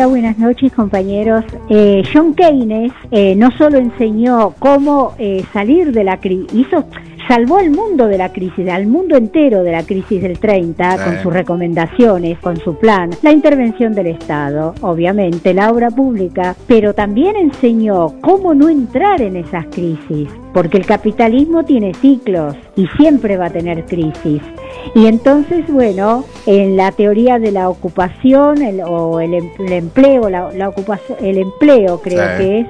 Hola, buenas noches, compañeros. John Keynes no solo enseñó cómo salir de la crisis, salvó al mundo de la crisis, al mundo entero de la crisis del 30, con sus recomendaciones, con su plan, la intervención del Estado, obviamente, la obra pública, pero también enseñó cómo no entrar en esas crisis, porque el capitalismo tiene ciclos y siempre va a tener crisis. Y entonces, bueno, en la teoría de la ocupación, el empleo, la ocupación, el empleo creo que es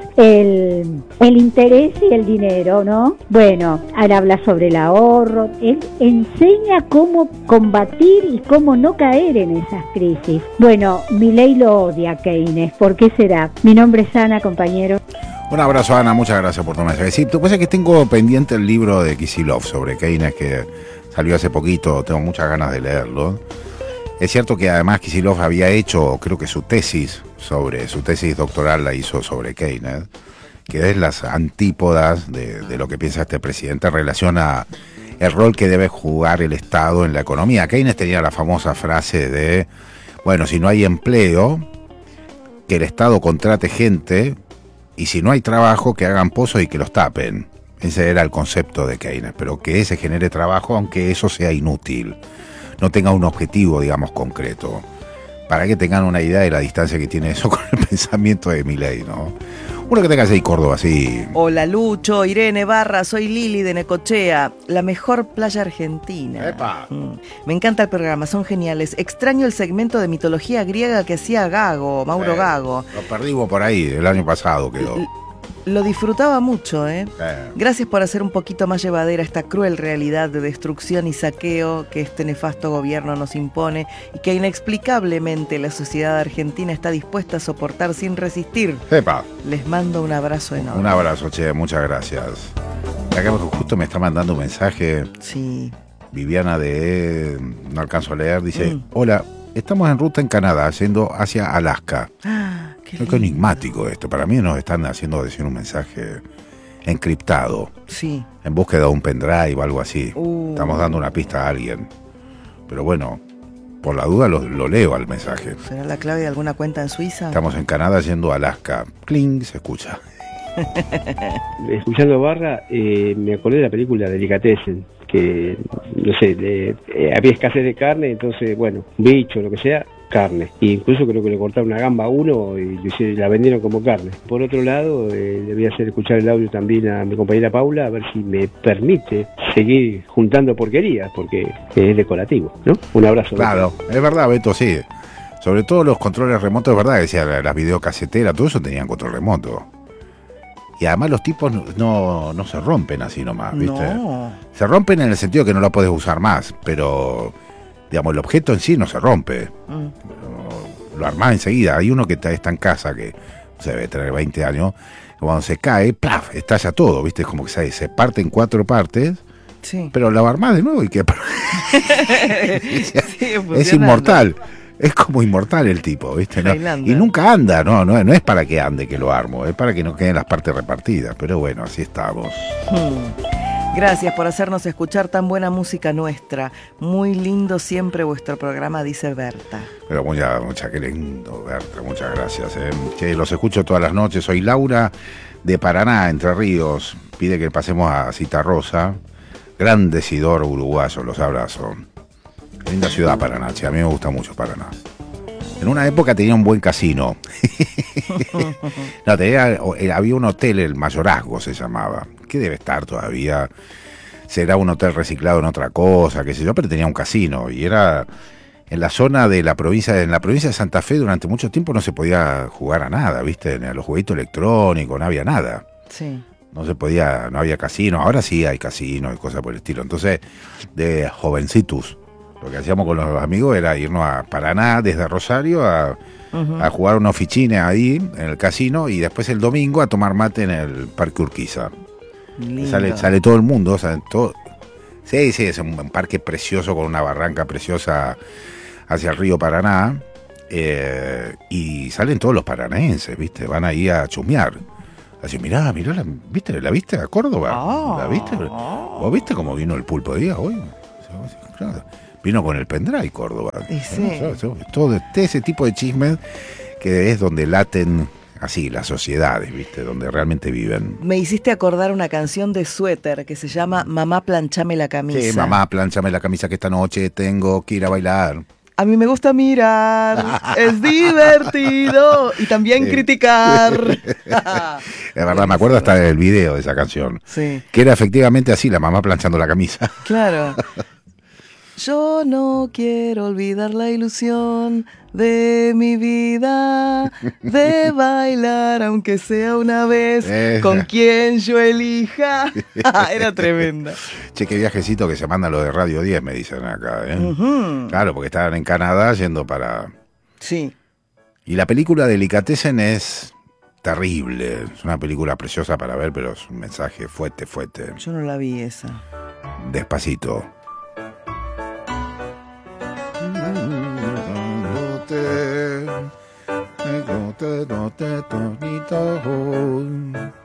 el interés y el dinero, ¿no? Bueno, él habla sobre el ahorro, él enseña cómo combatir y cómo no caer en esas crisis. Bueno, Milei lo odia, Keynes, ¿por qué será? Mi nombre es Ana, compañero. Un abrazo, Ana, muchas gracias por tu mensaje. Sí, tú puedes que tengo pendiente el libro de Kicillof sobre Keynes, que salió hace poquito, tengo muchas ganas de leerlo. Es cierto que además Kicillof había hecho, creo que su tesis doctoral la hizo sobre Keynes, que es las antípodas de lo que piensa este presidente en relación a el rol que debe jugar el Estado en la economía. Keynes tenía la famosa frase de, bueno, si no hay empleo, que el Estado contrate gente, y si no hay trabajo, que hagan pozos y que los tapen. Ese era el concepto de Keynes, pero que se genere trabajo aunque eso sea inútil, no tenga un objetivo, digamos, concreto, para que tengan una idea de la distancia que tiene eso con el pensamiento de Milei, ¿no? Uno que tenga ahí Córdoba, sí. Hola Lucho, Irene Barra, soy Lili de Necochea, la mejor playa argentina. ¡Epa! Me encanta el programa, son geniales. Extraño el segmento de mitología griega que hacía Mauro Gago. Lo perdimos por ahí, el año pasado quedó. Lo disfrutaba mucho, Gracias por hacer un poquito más llevadera esta cruel realidad de destrucción y saqueo que este nefasto gobierno nos impone y que inexplicablemente la sociedad argentina está dispuesta a soportar sin resistir. ¡Epa! Les mando un abrazo enorme. Un abrazo, che, muchas gracias. Acá justo me está mandando un mensaje. Sí. Viviana no alcanzo a leer, dice, hola, estamos en ruta en Canadá, yendo hacia Alaska. Qué enigmático esto. Para mí nos están haciendo decir un mensaje encriptado. Sí. En búsqueda de un pendrive o algo así. Estamos dando una pista a alguien. Pero bueno, por la duda lo leo al mensaje. ¿Será la clave de alguna cuenta en Suiza? Estamos en Canadá yendo a Alaska. Cling, se escucha. Escuchando Barra, me acordé de la película Delicatessen, que, no sé, había escasez de carne, entonces, bueno, bicho, lo que sea, carne. E incluso creo que le cortaron una gamba a uno y la vendieron como carne. Por otro lado, le voy a hacer escuchar el audio también a mi compañera Paula, a ver si me permite seguir juntando porquerías, porque es decorativo, ¿no? Un abrazo. Claro, es verdad, Beto, sí. Sobre todo los controles remotos, es verdad, que decía las videocaseteras, todo eso tenían control remoto. Y además los tipos no se rompen así nomás, ¿viste? No. Se rompen en el sentido que no lo podés usar más, pero, digamos, el objeto en sí no se rompe. Lo armás enseguida. Hay uno que está en casa, que se debe tener 20 años, que cuando se cae, ¡plaf!, estalla todo, ¿viste? Es como que se parte en 4 partes, sí, pero lo armás de nuevo y que... sí, es inmortal. Es como inmortal el tipo, ¿viste? ¿No? Y nunca anda, no es para que ande que lo armo, es para que no queden las partes repartidas. Pero bueno, así estamos. Gracias por hacernos escuchar tan buena música nuestra. Muy lindo siempre vuestro programa, dice Berta. Pero qué lindo, Berta, muchas gracias. Que los escucho todas las noches. Soy Laura de Paraná, Entre Ríos. Pide que pasemos a Citarrosa. Gran decidor uruguayo, los abrazo. Linda ciudad Paraná, che, a mí me gusta mucho Paraná. En una época tenía un buen casino. Había un hotel, el Mayorazgo se llamaba, que debe estar todavía. Será un hotel reciclado en otra cosa, qué sé yo, pero tenía un casino. Y era en la zona de la provincia, en la provincia de Santa Fe, durante mucho tiempo no se podía jugar a nada, ¿viste? Ni a los jueguitos electrónicos, no había nada. Sí. No había casino. Ahora sí hay casino y cosas por el estilo. Entonces, de jovencitos, lo que hacíamos con los amigos era irnos a Paraná, desde Rosario, a jugar unos fichines ahí, en el casino, y después el domingo a tomar mate en el Parque Urquiza. Sale todo el mundo, todo. Sí, es un parque precioso con una barranca preciosa hacia el río Paraná, y salen todos los paranaenses, ¿viste? Van ahí a chusmear. Así, mirá, ¿la viste a Córdoba? ¿La viste? ¿Vos viste cómo vino el Pulpo Díaz hoy? Claro. Vino con el pendrive Córdoba. Sí. Todo ese tipo de chismes que es donde laten así las sociedades, ¿viste? Donde realmente viven. Me hiciste acordar una canción de Suéter que se llama Mamá, planchame la camisa. Sí, mamá, planchame la camisa que esta noche tengo que ir a bailar. A mí me gusta mirar, es divertido y también criticar. Es verdad, me acuerdo hasta del video de esa canción. Sí. Que era efectivamente así, la mamá planchando la camisa. Claro. Yo no quiero olvidar la ilusión de mi vida, de bailar aunque sea una vez, con quien yo elija. Era tremenda. Che, qué viajecito que se manda lo de Radio 10, me dicen acá, ¿eh? Claro, porque estaban en Canadá yendo para... Sí. Y la película Delicatessen es terrible. Es una película preciosa para ver, pero es un mensaje fuerte. Yo no la vi esa. Despacito. No te